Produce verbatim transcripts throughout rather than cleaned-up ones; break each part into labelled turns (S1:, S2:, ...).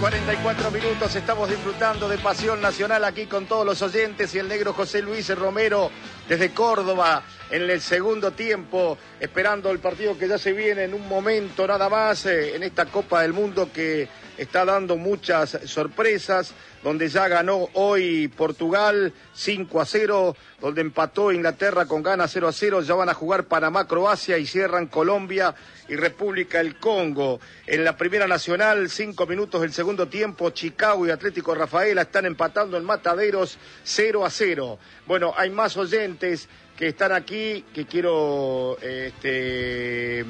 S1: cuarenta y cuatro minutos, estamos disfrutando de Pasión Nacional aquí con todos los oyentes y el negro José Luis Romero desde Córdoba en el segundo tiempo, esperando el partido que ya se viene en un momento nada más eh, en esta Copa del Mundo que está dando muchas sorpresas, donde ya ganó hoy Portugal cinco a cero, donde empató Inglaterra con Ghana cero a cero, ya van a jugar Panamá, Croacia y cierran Colombia y República del Congo. En la Primera Nacional, cinco minutos del segundo tiempo, Chicago y Atlético Rafaela están empatando en Mataderos cero a cero. Bueno, hay más oyentes que están aquí, que quiero, este,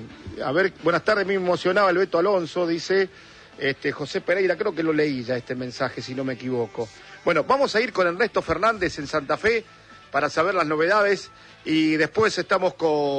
S1: a ver, buenas tardes, me emocionaba el Beto Alonso, dice... Este, José Pereira, creo que lo leí ya este mensaje, si no me equivoco. Bueno, vamos a ir con Ernesto Fernández en Santa Fe para saber las novedades y después estamos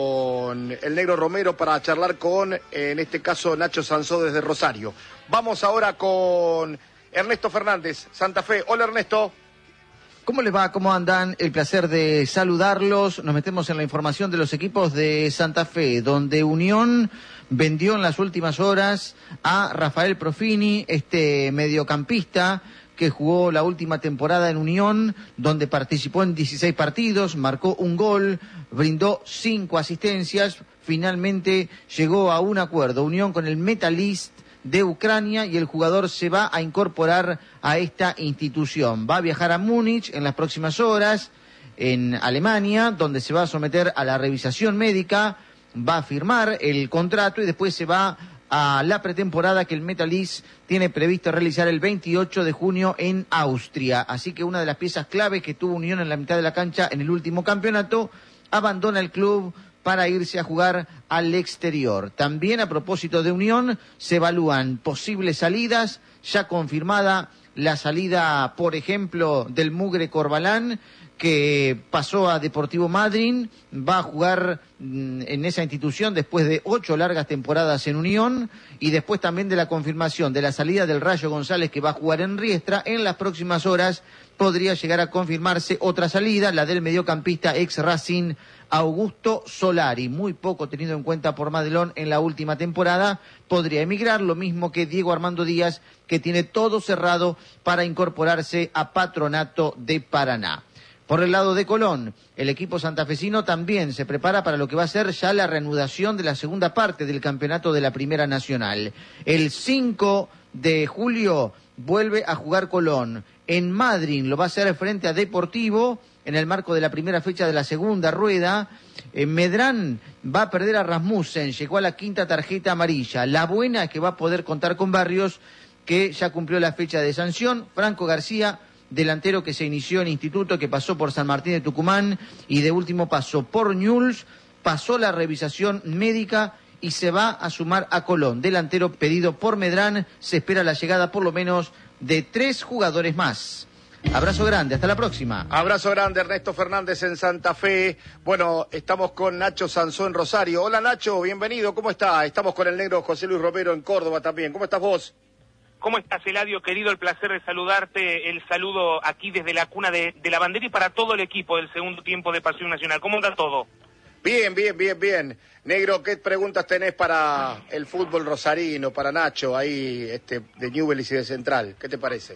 S1: con el negro Romero para charlar con, en este caso, Nacho Sansó desde Rosario. Vamos ahora con Ernesto Fernández, Santa Fe. Hola, Ernesto.
S2: ¿Cómo les va? ¿Cómo andan? El placer de saludarlos. Nos metemos en la información de los equipos de Santa Fe, donde Unión vendió en las últimas horas a Rafael Profini, este mediocampista que jugó la última temporada en Unión, donde participó en dieciséis partidos, marcó un gol, brindó cinco asistencias, finalmente llegó a un acuerdo, Unión con el Metalist de Ucrania, y el jugador se va a incorporar a esta institución. Va a viajar a Múnich en las próximas horas, en Alemania, donde se va a someter a la revisación médica, va a firmar el contrato y después se va a la pretemporada que el Metalist tiene previsto realizar el veintiocho de junio en Austria. Así que una de las piezas claves que tuvo Unión en la mitad de la cancha en el último campeonato abandona el club para irse a jugar al exterior. También a propósito de Unión, se evalúan posibles salidas, ya confirmada la salida, por ejemplo, del Mugre Corbalán, que pasó a Deportivo Madryn, va a jugar en esa institución después de ocho largas temporadas en Unión, y después también de la confirmación de la salida del Rayo González, que va a jugar en Riestra. En las próximas horas podría llegar a confirmarse otra salida, la del mediocampista ex Racing Augusto Solari, muy poco tenido en cuenta por Madelón en la última temporada, podría emigrar, lo mismo que Diego Armando Díaz, que tiene todo cerrado para incorporarse a Patronato de Paraná. Por el lado de Colón, el equipo santafesino también se prepara para lo que va a ser ya la reanudación de la segunda parte del campeonato de la Primera Nacional. El cinco de julio vuelve a jugar Colón. En Madryn lo va a hacer frente a Deportivo en el marco de la primera fecha de la segunda rueda. En Medrán va a perder a Rasmussen, llegó a la quinta tarjeta amarilla. La buena es que va a poder contar con Barrios, que ya cumplió la fecha de sanción. Franco García, delantero que se inició en Instituto, que pasó por San Martín de Tucumán y de último pasó por Newell's, pasó la revisación médica y se va a sumar a Colón. Delantero pedido por Medrán, se espera la llegada por lo menos de tres jugadores más. Abrazo grande, hasta la próxima.
S1: Abrazo grande, Ernesto Fernández en Santa Fe. Bueno, estamos con Nacho Sansó en Rosario. Hola Nacho, bienvenido, ¿cómo está? Estamos con el negro José Luis Romero en Córdoba también. ¿Cómo estás vos?
S3: ¿Cómo estás, Eladio? Querido, el placer de saludarte. El saludo aquí desde la cuna de, de la bandera y para todo el equipo del segundo tiempo de Pasión Nacional. ¿Cómo anda todo?
S1: Bien, bien, bien, bien. Negro, ¿qué preguntas tenés para el fútbol rosarino, para Nacho, ahí este, de Newell's y de Central? ¿Qué te parece?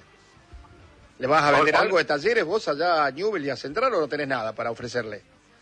S1: ¿Le vas a vender hola, algo de Talleres vos allá a Newell's y a Central o no tenés nada para ofrecerle?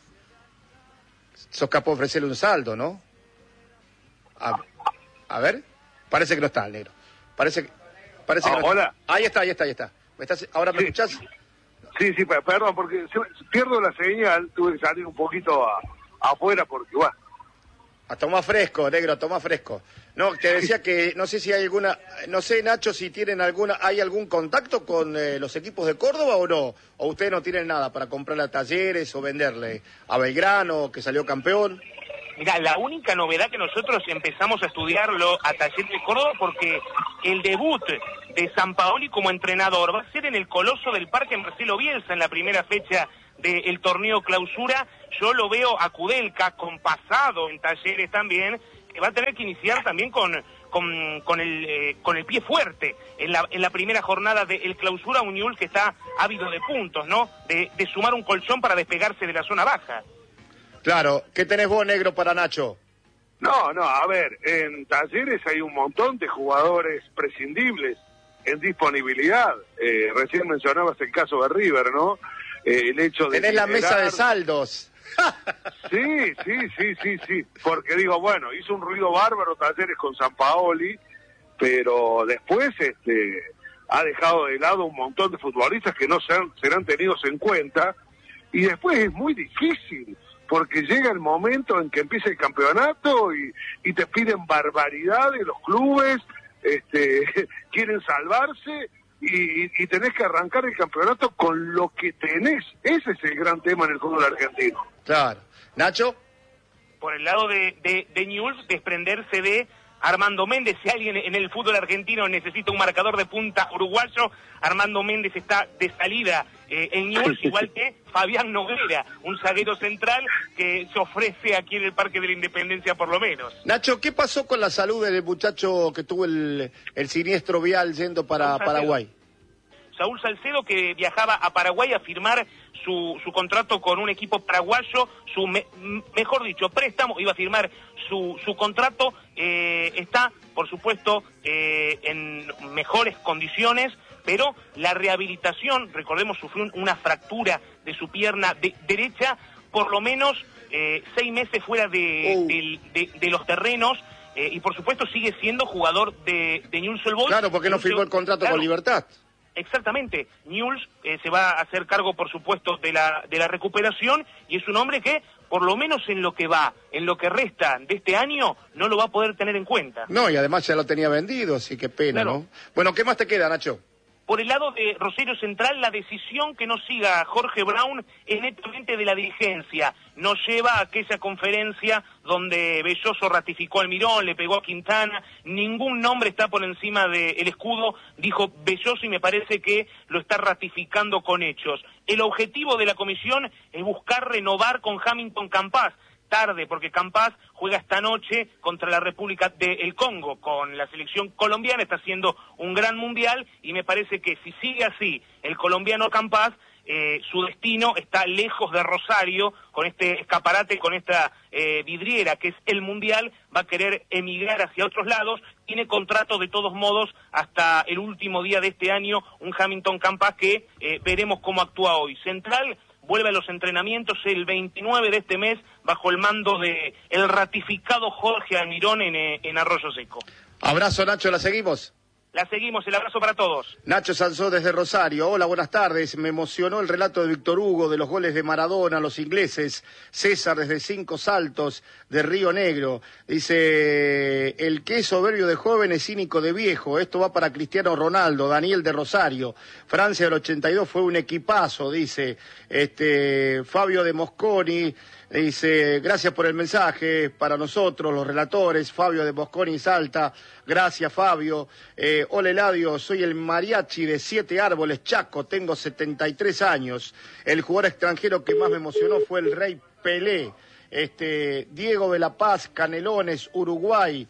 S1: Sos capaz de ofrecerle un saldo, ¿no? A, a ver, parece que no está el negro. Parece, parece
S4: ah,
S1: que no
S4: hola.
S1: Está. Ahí está, ahí está, ahí está. ¿Me estás, ¿Ahora me
S4: sí.
S1: escuchás?
S4: Sí, sí, perdón, porque pierdo la señal, tuve que salir un poquito a, afuera porque, bueno.
S1: A tomar fresco, negro, a tomar fresco. No, te decía que no sé si hay alguna, no sé, Nacho, si tienen alguna, ¿hay algún contacto con eh, los equipos de Córdoba o no? ¿O ustedes no tienen nada para comprarle a Talleres o venderle a Belgrano, que salió campeón?
S3: Mirá, la única novedad que nosotros empezamos a estudiarlo a Talleres de Córdoba, porque el debut de Sampaoli como entrenador va a ser en el Coloso del Parque Marcelo Bielsa en la primera fecha del torneo Clausura. Yo lo veo a Kudelka con pasado en Talleres también, que va a tener que iniciar también con con, con el eh, con el pie fuerte en la en la primera jornada del Clausura, un Newell's que está ávido de puntos, ¿no? De, de sumar un colchón para despegarse de la zona baja.
S1: Claro. ¿Qué tenés vos, negro, para Nacho?
S4: No, no, a ver, en Talleres hay un montón de jugadores prescindibles en disponibilidad. Eh, recién mencionabas el caso de River, ¿no? Eh, el hecho de...
S1: Tenés
S4: liderar...
S1: la mesa de saldos.
S4: Sí, sí, sí, sí, sí, porque digo, bueno, hizo un ruido bárbaro Talleres con Sampaoli, pero después este ha dejado de lado un montón de futbolistas que no serán, serán tenidos en cuenta, y después es muy difícil, porque llega el momento en que empieza el campeonato y, y te piden barbaridades los clubes, este, quieren salvarse y, y tenés que arrancar el campeonato con lo que tenés. Ese es el gran tema en el fútbol argentino.
S1: Claro. Nacho.
S3: Por el lado de, de, de Newell's, desprenderse de Armando Méndez. Si alguien en el fútbol argentino necesita un marcador de punta uruguayo, Armando Méndez está de salida eh, en Newell's, igual que Fabián Noguera, un zaguero central que se ofrece aquí en el Parque de la Independencia por lo menos.
S1: Nacho, ¿qué pasó con la salud del muchacho que tuvo el, el siniestro vial yendo para Paraguay?
S3: Saúl Salcedo, que viajaba a Paraguay a firmar su, su contrato con un equipo paraguayo, su me, mejor dicho, préstamo, iba a firmar su, su contrato, eh, está, por supuesto, eh, en mejores condiciones, pero la rehabilitación, recordemos, sufrió una fractura de su pierna de, derecha, por lo menos eh, seis meses fuera de, uh. de, de, de los terrenos, eh, y por supuesto sigue siendo jugador de, de Newell's Old Boys.
S1: Claro, porque no firmó el contrato claro. con Libertad.
S3: Exactamente, Newell's eh, se va a hacer cargo, por supuesto, de la de la recuperación, y es un hombre que, por lo menos en lo que va, en lo que resta de este año, no lo va a poder tener en cuenta.
S1: No, y además ya lo tenía vendido, así que pena, claro. ¿no? Bueno, ¿qué más te queda, Nacho?
S3: Por el lado de Rosario Central, la decisión que no siga a Jorge Brown es netamente de la dirigencia. No lleva a aquella conferencia donde Belloso ratificó al Mirón, le pegó a Quintana. Ningún nombre está por encima del escudo, dijo Belloso, y me parece que lo está ratificando con hechos. El objetivo de la comisión es buscar renovar con Hamilton Campas. Tarde, porque Campas juega esta noche contra la República del Congo con la selección colombiana, está haciendo un gran mundial, y me parece que si sigue así el colombiano Campas, eh, su destino está lejos de Rosario, con este escaparate, con esta eh, vidriera que es el mundial, va a querer emigrar hacia otros lados, tiene contrato de todos modos hasta el último día de este año, un Hamilton Campas que eh, veremos cómo actúa hoy. Central vuelve a los entrenamientos el veintinueve de este mes bajo el mando de el ratificado Jorge Almirón en, en Arroyo Seco.
S1: Abrazo, Nacho, ¿la seguimos?
S3: La seguimos, el abrazo para todos.
S1: Nacho Sansó desde Rosario. Hola, buenas tardes. Me emocionó el relato de Víctor Hugo de los goles de Maradona, los ingleses. César desde Cinco Saltos, de Río Negro. Dice, el que es soberbio de joven es cínico de viejo. Esto va para Cristiano Ronaldo. Daniel de Rosario. Francia del ochenta y dos fue un equipazo, dice. Este, Fabio de Mosconi. Dice, gracias por el mensaje para nosotros, los relatores. Fabio de Mosconi Salta, gracias Fabio. Eh, hola Eladio, soy el mariachi de Siete Árboles, Chaco, tengo setenta y tres años. El jugador extranjero que más me emocionó fue el Rey Pelé. Este, Diego de la Paz, Canelones, Uruguay.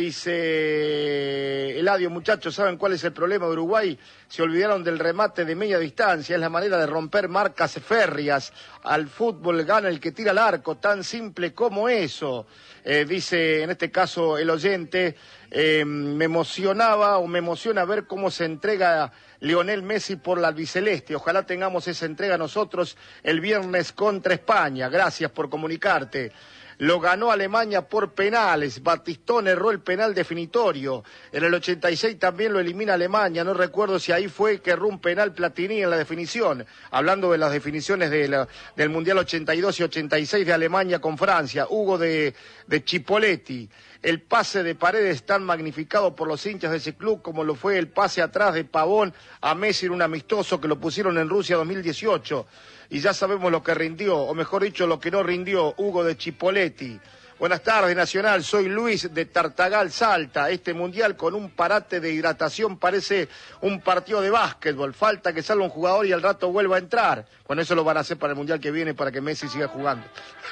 S1: Dice Eladio, muchachos, ¿saben cuál es el problema de Uruguay? Se olvidaron del remate de media distancia, es la manera de romper marcas férreas. Al fútbol gana el que tira al arco, tan simple como eso. Eh, dice en este caso el oyente, eh, me emocionaba o me emociona ver cómo se entrega Lionel Messi por la albiceleste. Ojalá tengamos esa entrega nosotros el viernes contra España. Gracias por comunicarte. Lo ganó Alemania por penales. Batistón erró el penal definitorio. En el ochenta y seis también lo elimina Alemania. No recuerdo si ahí fue que erró un penal Platini en la definición. Hablando de las definiciones de la, del Mundial ochenta y dos y ochenta y seis de Alemania con Francia. Hugo de, de Chipoletti. El pase de Paredes tan magnificado por los hinchas de ese club como lo fue el pase atrás de Pavón a Messi en un amistoso que lo pusieron en Rusia dos mil dieciocho. Y ya sabemos lo que rindió, o mejor dicho, lo que no rindió, Hugo de Chipoletti. Buenas tardes, Nacional, soy Luis de Tartagal, Salta. Este mundial con un parate de hidratación parece un partido de básquetbol. Falta que salga un jugador y al rato vuelva a entrar. Bueno, eso lo van a hacer para el mundial que viene, para que Messi siga jugando.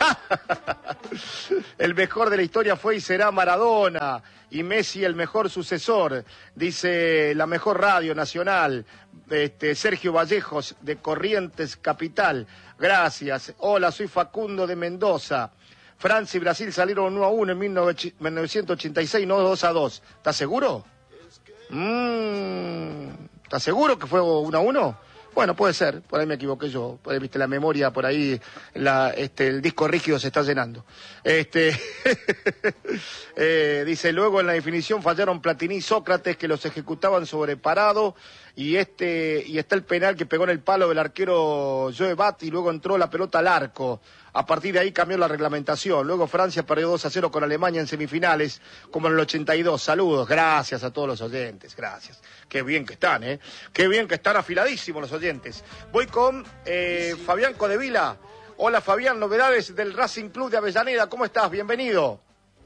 S1: El mejor de la historia fue y será Maradona. Y Messi el mejor sucesor, dice la mejor radio nacional. Este, Sergio Vallejos de Corrientes Capital. Gracias. Hola, soy Facundo de Mendoza. Francia y Brasil salieron uno a uno en mil novecientos ochenta y seis, no dos a dos. ¿Estás seguro? Mm, ¿Estás seguro que fue uno a uno? Bueno, puede ser, por ahí me equivoqué yo, por ahí viste la memoria, por ahí la, este, el disco rígido se está llenando. Este, eh, dice, luego en la definición fallaron Platini y Sócrates que los ejecutaban sobre parado y este y está el penal que pegó en el palo del arquero Joe Bat y luego entró la pelota al arco. A partir de ahí cambió la reglamentación. Luego Francia perdió dos a cero con Alemania en semifinales, como en el ochenta y dos. Saludos, gracias a todos los oyentes, gracias. Qué bien que están, ¿eh? Qué bien que están afiladísimos los oyentes. Voy con eh, Fabián Codevila. Hola Fabián, novedades del Racing Club de Avellaneda. ¿Cómo estás? Bienvenido.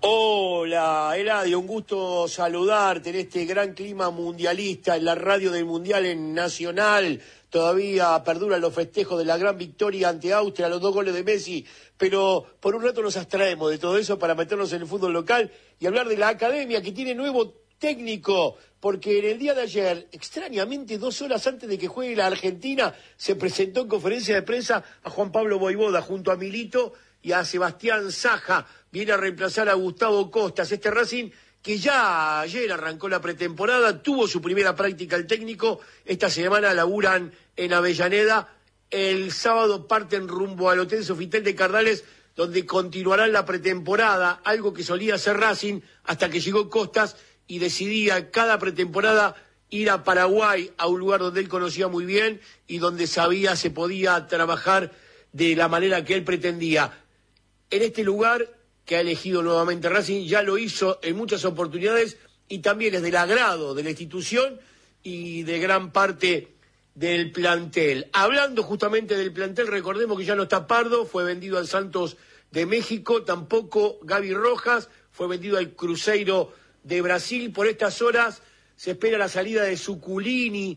S5: Hola, Eladio, un gusto saludarte en este gran clima mundialista, en la radio del Mundial en Nacional. Todavía perduran los festejos de la gran victoria ante Austria, los dos goles de Messi, pero por un rato nos abstraemos de todo eso para meternos en el fútbol local y hablar de la academia que tiene nuevo técnico, porque en el día de ayer, extrañamente dos horas antes de que juegue la Argentina, se presentó en conferencia de prensa a Juan Pablo Voivoda junto a Milito y a Sebastián Saja. Viene a reemplazar a Gustavo Costas, este Racing que ya ayer arrancó la pretemporada, tuvo su primera práctica el técnico, esta semana laburan en Avellaneda, el sábado parten rumbo al Hotel Sofitel de Cardales, donde continuarán la pretemporada, algo que solía hacer Racing hasta que llegó Costas y decidía cada pretemporada ir a Paraguay, a un lugar donde él conocía muy bien y donde sabía se podía trabajar de la manera que él pretendía. En este lugar que ha elegido nuevamente Racing, ya lo hizo en muchas oportunidades y también es del agrado de la institución y de gran parte del plantel. Hablando justamente del plantel, recordemos que ya no está Pardo, fue vendido al Santos de México, tampoco Gaby Rojas, fue vendido al Cruzeiro de Brasil. Por estas horas se espera la salida de Suculini,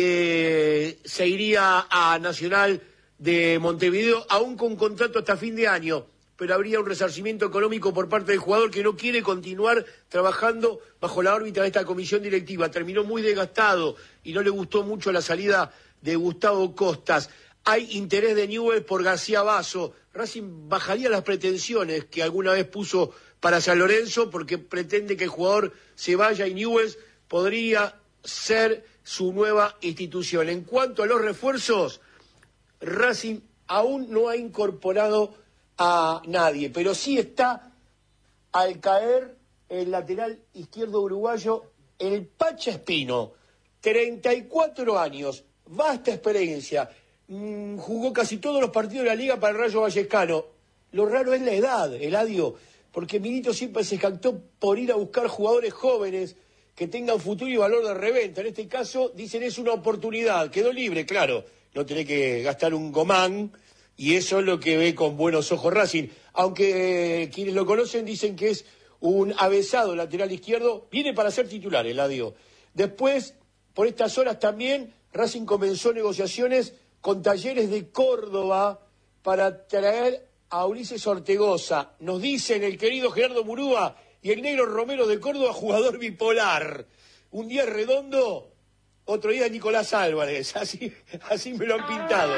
S5: que se iría a Nacional de Montevideo, aún con contrato hasta fin de año, pero habría un resarcimiento económico por parte del jugador que no quiere continuar trabajando bajo la órbita de esta comisión directiva. Terminó muy desgastado y no le gustó mucho la salida de Gustavo Costas. Hay interés de Newell's por García Basso. Racing bajaría las pretensiones que alguna vez puso para San Lorenzo porque pretende que el jugador se vaya y Newell's podría ser su nueva institución. En cuanto a los refuerzos, Racing aún no ha incorporado a nadie, pero sí está al caer el lateral izquierdo uruguayo, el Pacha Espino, treinta y cuatro años, vasta experiencia, mmm, jugó casi todos los partidos de la Liga para el Rayo Vallecano. Lo raro es la edad, Eladio, porque Milito siempre se jactó por ir a buscar jugadores jóvenes que tengan futuro y valor de reventa. En este caso, dicen, es una oportunidad, quedó libre, claro, no tenés que gastar un gomán, y eso es lo que ve con buenos ojos Racing, aunque eh, quienes lo conocen dicen que es un avesado lateral izquierdo, viene para ser titular, Eladio. Después, por estas horas también, Racing comenzó negociaciones con Talleres de Córdoba para traer a Ulises Ortegoza. Nos dicen el querido Gerardo Murúa y el negro Romero de Córdoba, jugador bipolar. Un día redondo, otro día Nicolás Álvarez, así, así me lo han pintado.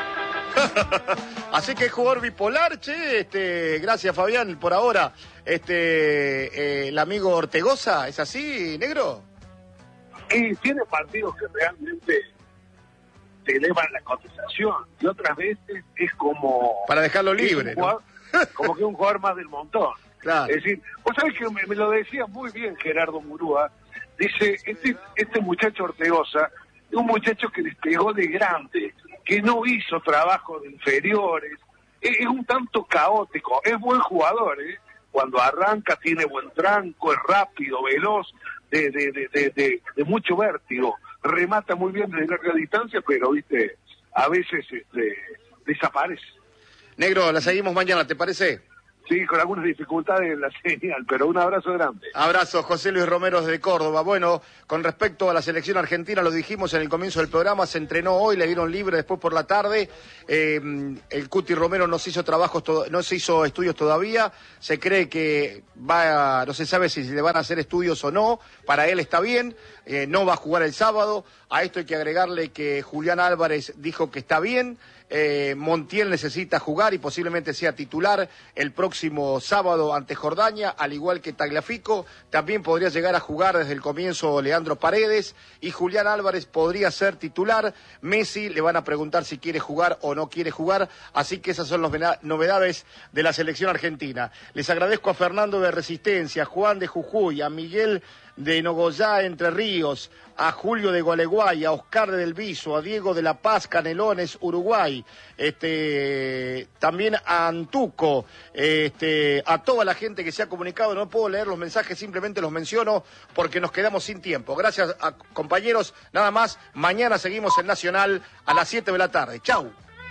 S1: Así que jugador bipolar, che, este, gracias Fabián por ahora. Este, eh, el amigo Ortegoza, ¿es así, negro?
S4: Y tiene partidos que realmente te elevan la cotización y otras veces es como
S1: para dejarlo libre,
S4: jugador,
S1: ¿no?
S4: Como que un jugador más del montón.
S1: Claro.
S4: Es decir, vos sabés que me, me lo decía muy bien Gerardo Murúa, dice, este, este muchacho Ortegoza es un muchacho que despegó de grande, que no hizo trabajo de inferiores, es, es un tanto caótico, es buen jugador, ¿eh? Cuando arranca tiene buen tranco, es rápido, veloz, de, de, de, de, de, de mucho vértigo, remata muy bien desde larga distancia, pero viste, a veces este, desaparece.
S1: Negro, la seguimos mañana, ¿te parece?
S4: Sí, con algunas dificultades en la señal, pero un abrazo grande.
S1: Abrazo, José Luis Romero de Córdoba. Bueno, con respecto a la selección argentina, lo dijimos en el comienzo del programa, se entrenó hoy, le dieron libre después por la tarde. Eh, el Cuti Romero no se hizo trabajos, to- no se hizo estudios todavía. Se cree que va, a, no se sabe si le van a hacer estudios o no. Para él está bien, eh, no va a jugar el sábado. A esto hay que agregarle que Julián Álvarez dijo que está bien. Eh, Montiel necesita jugar y posiblemente sea titular el próximo próximo sábado ante Jordania, al igual que Tagliafico. También podría llegar a jugar desde el comienzo Leandro Paredes y Julián Álvarez podría ser titular. Messi le van a preguntar si quiere jugar o no quiere jugar, así que esas son las novedades de la selección argentina. Les agradezco a Fernando de Resistencia, a Juan de Jujuy, a Miguel de Nogoyá, Entre Ríos, a Julio de Gualeguay, a Oscar de Del Viso, a Diego de La Paz, Canelones, Uruguay, este, también a Antuco, este, a toda la gente que se ha comunicado. No puedo leer los mensajes, simplemente los menciono porque nos quedamos sin tiempo. Gracias a compañeros, nada más. Mañana seguimos en Nacional a las siete de la tarde. Chau.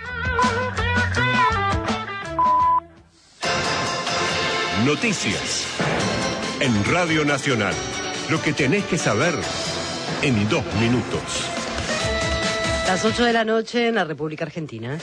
S6: Noticias en Radio Nacional. Lo que tenés que saber en dos minutos.
S7: Las ocho de la noche en la República Argentina.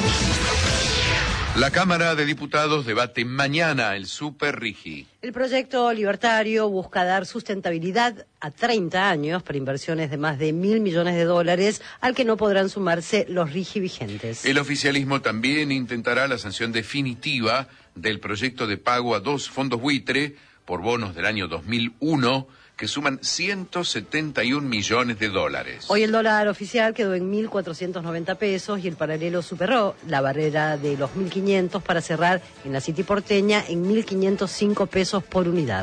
S8: La Cámara de Diputados debate mañana el Super Rigi.
S7: El proyecto libertario busca dar sustentabilidad a treinta años para inversiones de más de mil millones de dólares, al que no podrán sumarse los Rigi vigentes.
S8: El oficialismo también intentará la sanción definitiva del proyecto de pago a dos fondos buitre por bonos del año dos mil uno, que suman ciento setenta y un millones de dólares.
S7: Hoy el dólar oficial quedó en mil cuatrocientos noventa pesos y el paralelo superó la barrera de los mil quinientos para cerrar en la City porteña en mil quinientos cinco pesos por unidad.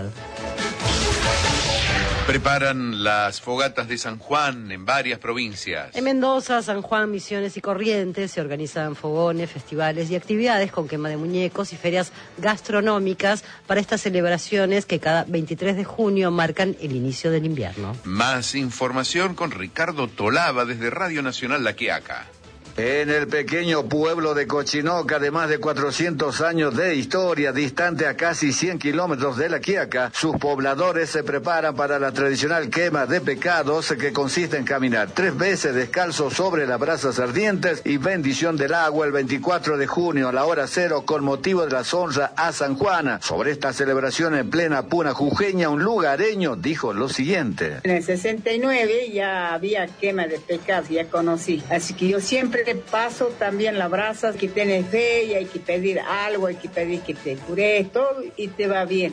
S8: Preparan las fogatas de San Juan en varias provincias.
S7: En Mendoza, San Juan, Misiones y Corrientes se organizan fogones, festivales y actividades con quema de muñecos y ferias gastronómicas para estas celebraciones que cada veintitrés de junio marcan el inicio del invierno.
S8: Más información con Ricardo Tolaba desde Radio Nacional La Quiaca.
S9: En el pequeño pueblo de Cochinoca, de más de cuatrocientos años de historia, distante a casi cien kilómetros de La Quiaca, sus pobladores se preparan para la tradicional quema de pecados, que consiste en caminar tres veces descalzos sobre las brasas ardientes y bendición del agua el veinticuatro de junio a la hora cero con motivo de la honra a San Juana. Sobre esta celebración en plena puna jujeña, un lugareño dijo lo siguiente.
S10: En el sesenta y nueve ya había quema de pecados, ya conocí, así que yo siempre de paso también las brasas, que tienes fe y hay que pedir algo, hay que pedir que te cures, todo y te va bien.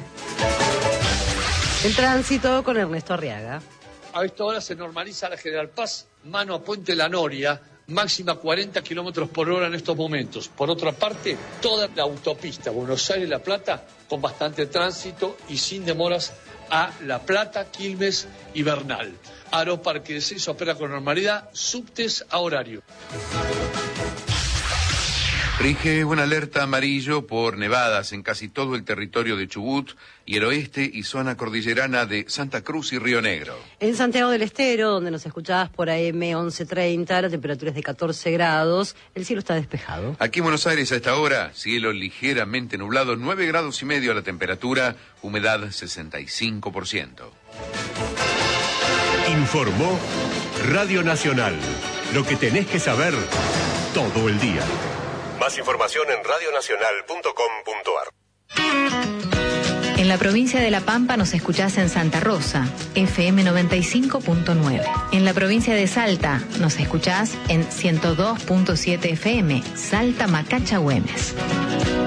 S7: El tránsito con Ernesto Arriaga.
S11: A esta hora se normaliza la General Paz, mano a Puente La Noria, máxima cuarenta kilómetros por hora en estos momentos. Por otra parte, toda la autopista Buenos Aires-La Plata con bastante tránsito y sin demoras a La Plata, Quilmes y Bernal. Aeroparque de Seiza opera con normalidad, subtes a horario.
S8: Rige una alerta amarillo por nevadas en casi todo el territorio de Chubut y el oeste y zona cordillerana de Santa Cruz y Río Negro.
S7: En Santiago del Estero, donde nos escuchabas por A M once treinta, la temperatura es de catorce grados, el cielo está despejado.
S8: Aquí en Buenos Aires a esta hora, cielo ligeramente nublado, nueve grados y medio la temperatura, humedad sesenta y cinco por ciento.
S6: Informó Radio Nacional. Lo que tenés que saber todo el día. Más información en radio nacional punto com punto ar.
S12: En la provincia de La Pampa nos escuchás en Santa Rosa, F M noventa y cinco punto nueve. En la provincia de Salta nos escuchás en ciento dos punto siete F M, Salta Macacha Güemes.